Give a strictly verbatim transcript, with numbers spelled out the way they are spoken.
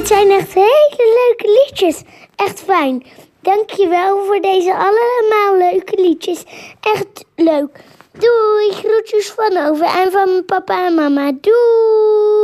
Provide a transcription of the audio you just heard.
Dit zijn echt hele leuke liedjes. Echt fijn. Dankjewel voor deze allemaal leuke liedjes. Echt leuk. Doei, groetjes van over en van mijn papa en mama. Doei.